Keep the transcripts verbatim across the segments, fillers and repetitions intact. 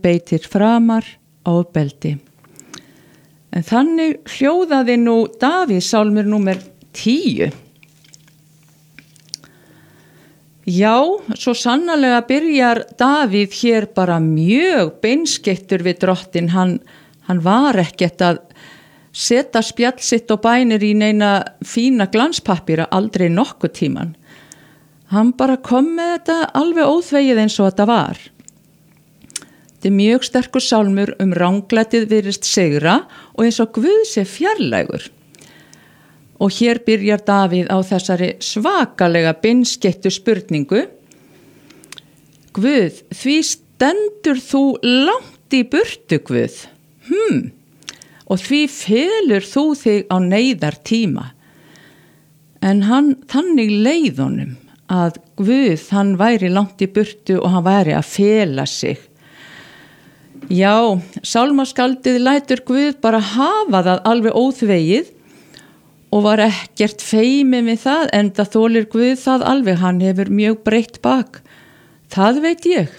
beitir framar ofbeldi. En þannig hljóðaði nú Davíð sálmur númer tíu. Já, svo sannarlega byrjar Davíð hér bara mjög beinskeyttur við drottin. Hann, hann var ekkert að setja spjall sitt og bænir í neina fína glanspappíra, aldrei nokkuð tíman. Hann bara kom með þetta alveg óþvegið eins og þetta var. Þetta er mjög sterkur sálmur um ranglætið virðist sigra og eins og Guð sé fjarlægur. Og hér byrjar Davíð á þessari svakalega beinskeyttu spurningu. Guð, því stendur þú langt í burtu, Guð? Hm, og því felur þú þig á neyðartíma. En hann, þannig leið honum að Guð, hann væri langt í burtu og hann væri að fela sig. Já, sálmaskaldið lætur Guð bara hafa það alveg óþvegið og var ekkert feiminn við það, enda þolir Guð það alveg, hann hefur mjög breitt bak. Það veit ég.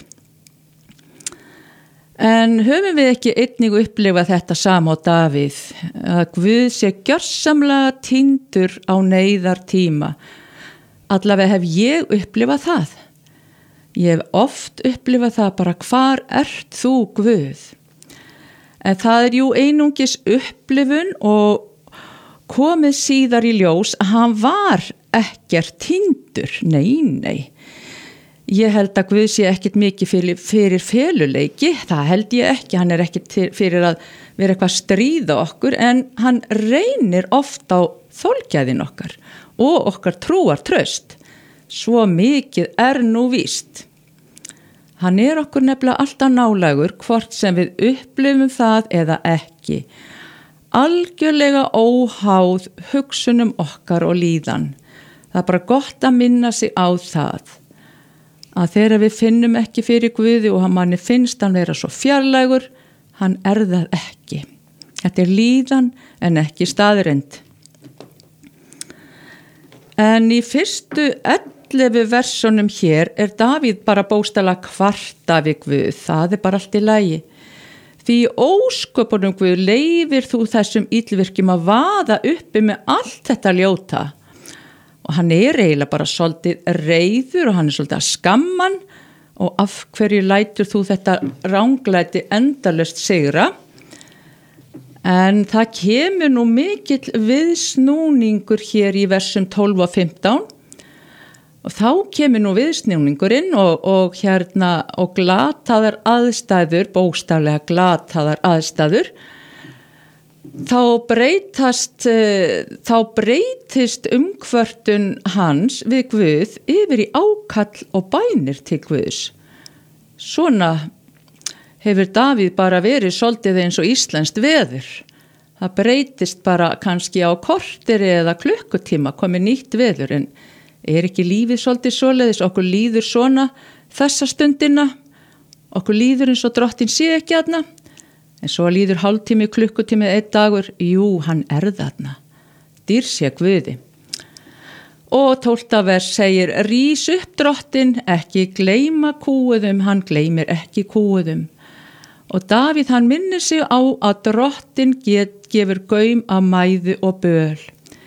En höfum við ekki einnig upplifað þetta sama á Davíð, að Guð sé gjörsamlega týndur á neyðartíma. Allavega hef ég upplifað það. Ég hef oft upplifað það bara, hvar ert þú, Guð? En það er jú einungis upplifun og komið síðar í ljós að hann var ekkert týndur. Nei, nei. Ég held að Guð sé ekkert mikið fyrir, fyrir feluleiki, það held ég ekki. Hann er ekkert fyrir að vera eitthvað að stríða okkur, en hann reynir oft á þolgæðin okkar og okkar trúar traust. Svo mikið er nú víst. Hann er okkur nefnilega alltaf nálægur, hvort sem við upplifum það eða ekki. Algjörlega óháð hugsunum okkar og líðan. Það er bara gott að minna sig á það. Að þegar við finnum ekki fyrir Guði og hann manni finnst hann vera svo fjarlægur, hann er það ekki. Þetta er líðan en ekki staðreynd. En í fyrstu ellefu versunum hér er Davíð bara bókstaflega kvarta við Guð. Það er bara allt í lagi. Því ósköpunum Guð leyfir þú þessum illvirkjum að vaða uppi með allt þetta ljóta. Og hann er eiginlega bara svolítið reiður og hann er svolítið að skamman og af hverju lætur þú þetta ranglæti endalaust sigra. En það kemur nú mikill viðsnúningur hér í versum tólf og fimmtán og þá kemur nú viðsnúningurinn og, og hérna og glataðar aðstæður, bókstaflega glataðar aðstæður. Þá breytast, þá breytist umkvörtun hans við Guð yfir í ákall og bænir til Guðs. Svona hefur Davíð bara verið svolítið eins og íslenskt veður. Það breytist bara kannski á korteri eða klukkutíma komið nýtt veður, en er ekki lífið svolítið svoleiðis, okkur líður svona þessa stundina, okkur líður eins og drottin sé ekki aðna. En svo líður hálftími, klukkutími, einn dagur, jú, hann er þarna. Dýr sé Guði. Og tólfta vers segir, rís upp drottin, ekki gleyma kúuðum, hann gleymir ekki kúuðum. Og Davíð hann minnir sig á að drottin get, gefur gaum að mæðu og böl.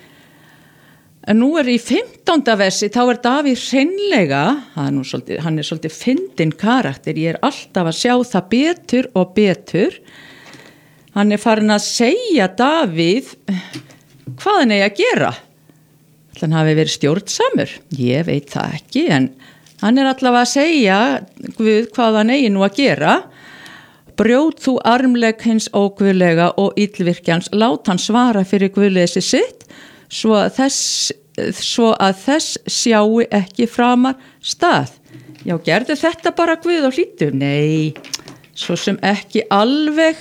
En nú er í fimmtánda versi, þá er Davíð hreinlega, hann er svolítið, hann er svolítið fyndinn karakter, ég er alltaf að sjá það betur og betur. Hann er farin að segja Davíð hvað hann eigi að gera. Hann hafi verið stjórnsamur, ég veit það ekki, en hann er allavega að segja Guð hvað hann eigi nú að gera. Brjót þú armlegg hins óguðlega og illvirkjans, lát hann svara fyrir guðleysi sitt, svo að þess, svo að þess sjáu ekki framar stað. Já, gerðu þetta bara Guð og hlýddu? Nei, svo sem ekki alveg.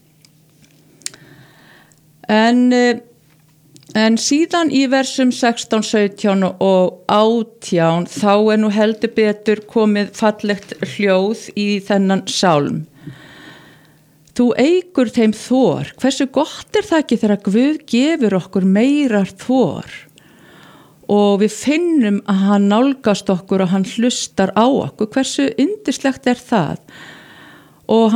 En, en síðan í versum sextán, sautján og átján þá er nú heldur betur komið fallegt hljóð í þennan sálm. Þú eigur þeim þor, hversu gott er það ekki þegar Guð gefur okkur meirar þor og við finnum að hann nálgast okkur og hann hlustar á okkur, hversu yndislegt er það? Og